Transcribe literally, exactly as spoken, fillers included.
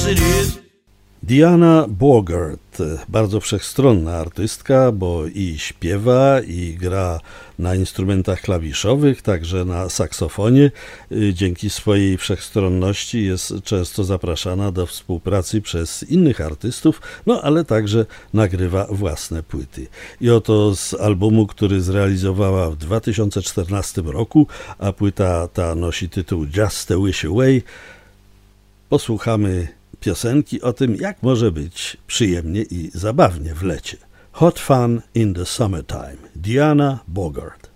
yes it is. Diana Bogart, bardzo wszechstronna artystka, bo i śpiewa, i gra na instrumentach klawiszowych, także na saksofonie. Dzięki swojej wszechstronności jest często zapraszana do współpracy przez innych artystów, no ale także nagrywa własne płyty. I oto z albumu, który zrealizowała w dwa tysiące czternastym roku, a płyta ta nosi tytuł Just a Wish Away, posłuchamy piosenki o tym, jak może być przyjemnie i zabawnie w lecie. Hot Fun in the Summertime. Diana Bogart.